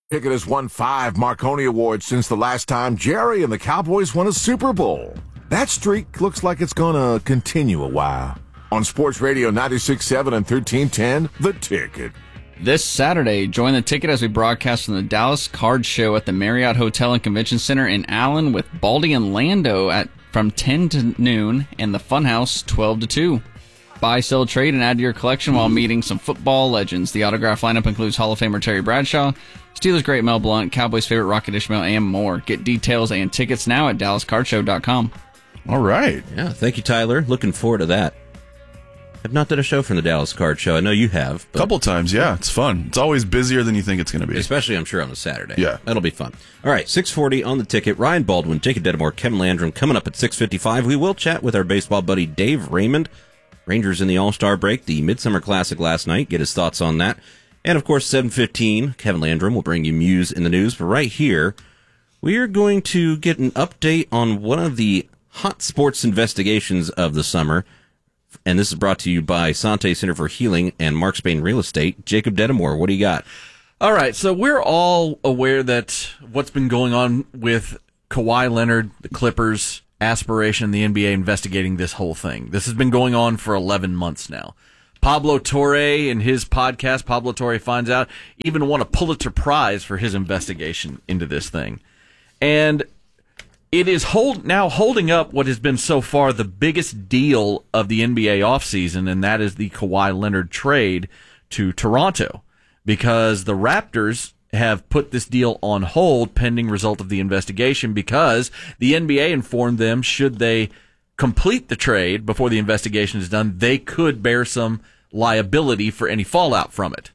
Pickett has won 5 Marconi Awards since the last time Jerry and the Cowboys won a Super Bowl. That streak looks like it's going to continue a while. On Sports Radio 96.7 and 1310, The Ticket. This Saturday, join The Ticket as we broadcast from the Dallas Card Show at the Marriott Hotel and Convention Center in Allen with Baldy and Lando from 10 to noon and the Funhouse 12 to 2. Buy, sell, trade, and add to your collection while meeting some football legends. The autograph lineup includes Hall of Famer Terry Bradshaw, Steelers great Mel Blount, Cowboys favorite Rocket Ishmael, and more. Get details and tickets now at DallasCardShow.com. All right. Yeah, thank you, Tyler. Looking forward to that. I've not done a show from the Dallas Card Show. I know you have. A couple times, yeah. It's fun. It's always busier than you think it's going to be. Especially, I'm sure, on a Saturday. Yeah. That'll be fun. All right, 6:40 on The Ticket. Ryan Baldwin, Jacob Dedamore, Kevin Landrum coming up at 6:55. We will chat with our baseball buddy Dave Raymond. Rangers in the All-Star break, the Midsummer Classic last night. Get his thoughts on that. And, of course, 7:15, Kevin Landrum will bring you Muse in the News. But right here, we are going to get an update on one of the hot sports investigations of the summer. And this is brought to you by Sante Center for Healing and Mark Spain Real Estate. Jacob Dedamore, what do you got? All right, so we're all aware that what's been going on with Kawhi Leonard, the Clippers, aspiration, the NBA investigating this whole thing. This has been going on for 11 months now. Pablo Torre, in his podcast, Pablo Torre Finds Out, even won a Pulitzer Prize for his investigation into this thing. And it is now holding up what has been so far the biggest deal of the NBA offseason, and that is the Kawhi Leonard trade to Toronto, because the Raptors have put this deal on hold pending result of the investigation, because the NBA informed them should they complete the trade before the investigation is done, they could bear some liability for any fallout from it.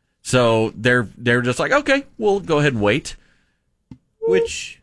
So they're just like, okay, we'll go ahead and wait. Which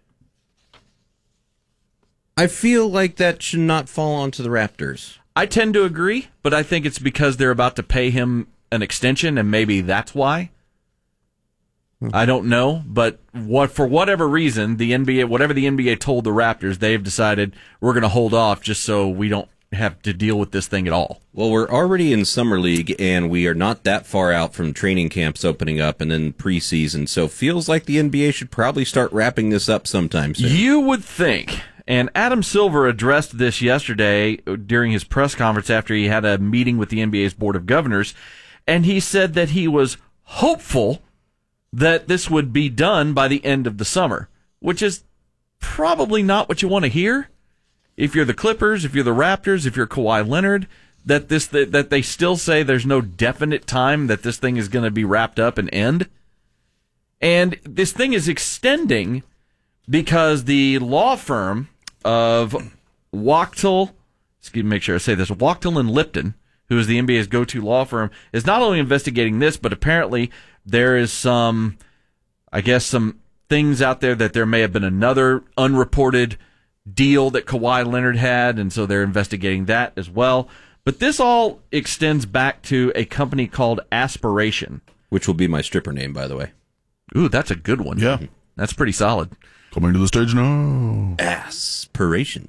I feel like that should not fall onto the Raptors. I tend to agree, but I think it's because they're about to pay him an extension, and maybe that's why. I don't know, but for whatever reason, the NBA, whatever the NBA told the Raptors, they've decided we're going to hold off just so we don't have to deal with this thing at all. Well, we're already in Summer League, and we are not that far out from training camps opening up and then preseason, so feels like the NBA should probably start wrapping this up sometime soon. You would think. And Adam Silver addressed this yesterday during his press conference after he had a meeting with the NBA's Board of Governors, and he said that he was hopeful that this would be done by the end of the summer, which is probably not what you want to hear. If you're the Clippers, if you're the Raptors, if you're Kawhi Leonard, that they still say there's no definite time that this thing is going to be wrapped up and end. And this thing is extending because the law firm of Wachtell, make sure I say this, Wachtell and Lipton, who is the NBA's go-to law firm, is not only investigating this, but apparently there is some things out there that there may have been another unreported deal that Kawhi Leonard had, and so they're investigating that as well. But this all extends back to a company called Aspiration. Which will be my stripper name, by the way. Ooh, that's a good one. Yeah. That's pretty solid. Coming to the stage now. Aspiration.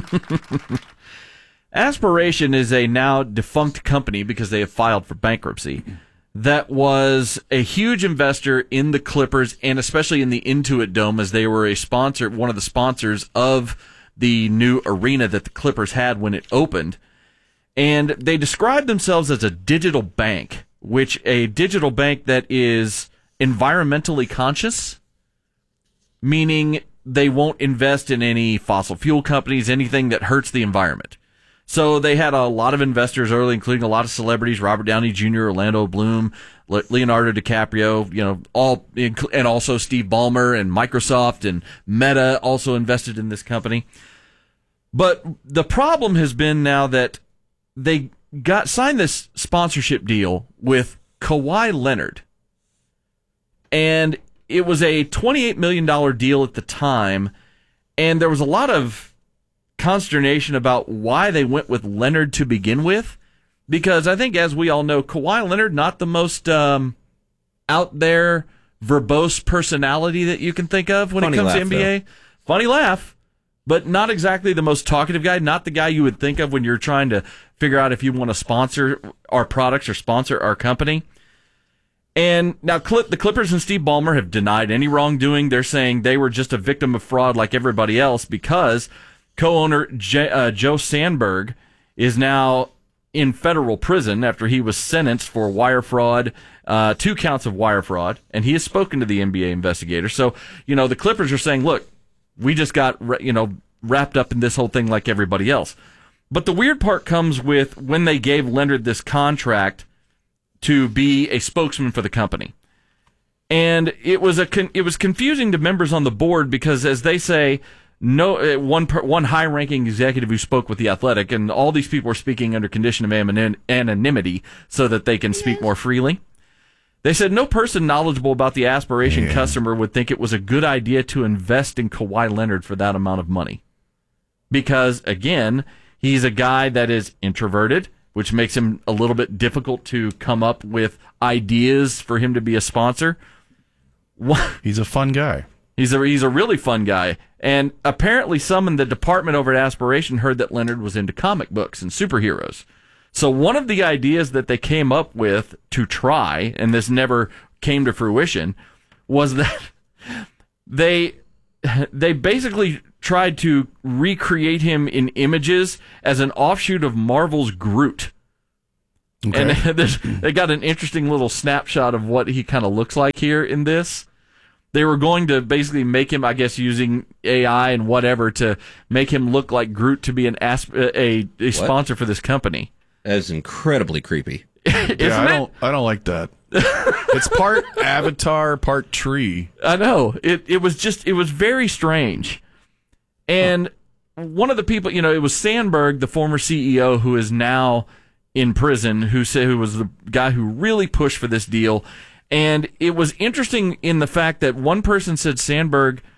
Aspiration is a now defunct company because they have filed for bankruptcy. That was a huge investor in the Clippers and especially in the Intuit Dome, as they were a sponsor, one of the sponsors of the new arena that the Clippers had when it opened. And they described themselves as a digital bank, which a digital bank that is environmentally conscious, meaning they won't invest in any fossil fuel companies, anything that hurts the environment. So they had a lot of investors early, including a lot of celebrities, Robert Downey Jr., Orlando Bloom, Leonardo DiCaprio, all, and also Steve Ballmer and Microsoft and Meta also invested in this company. But the problem has been now that they signed this sponsorship deal with Kawhi Leonard. And it was a $28 million deal at the time, and there was a lot of consternation about why they went with Leonard to begin with, because I think, as we all know, Kawhi Leonard, not the most out there, verbose personality that you can think of when Funny it comes laugh, to NBA. Though. Funny laugh, but not exactly the most talkative guy, not the guy you would think of when you're trying to figure out if you want to sponsor our products or sponsor our company. And now the Clippers and Steve Ballmer have denied any wrongdoing. They're saying they were just a victim of fraud like everybody else because co-owner Joe Sandberg is now in federal prison after he was sentenced for wire fraud, 2 counts of wire fraud, and he has spoken to the NBA investigator. So, the Clippers are saying, look, we just got, wrapped up in this whole thing like everybody else. But the weird part comes with when they gave Leonard this contract to be a spokesman for the company. And it was confusing to members on the board because, as they say, no one high-ranking executive who spoke with The Athletic, and all these people are speaking under condition of anonymity so that they can speak more freely. They said no person knowledgeable about the aspiration customer would think it was a good idea to invest in Kawhi Leonard for that amount of money. Because, again, he's a guy that is introverted, which makes him a little bit difficult to come up with ideas for him to be a sponsor. He's a fun guy. He's a really fun guy. And apparently some in the department over at Aspiration heard that Leonard was into comic books and superheroes. So one of the ideas that they came up with to try, and this never came to fruition, was that they basically tried to recreate him in images as an offshoot of Marvel's Groot. Okay. And they got an interesting little snapshot of what he kind of looks like here in this. They were going to basically make him, I guess, using AI and whatever to make him look like Groot to be a sponsor for this company. That is incredibly creepy. I don't like that. It's part Avatar, part tree. I know. It was very strange. And one of the people, it was Sandberg, the former CEO, who is now in prison, who was the guy who really pushed for this deal. And it was interesting in the fact that one person said Sandberg